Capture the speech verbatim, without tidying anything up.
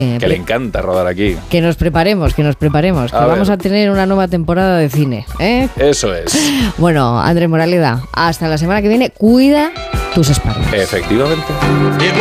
Eh, que le encanta rodar aquí. Que nos preparemos, que nos preparemos, que A vamos ver. a tener una nueva temporada de cine, ¿eh? Eso es. Bueno, Andrés Moraleda, hasta la semana que viene, cuida tus espaldas. Efectivamente.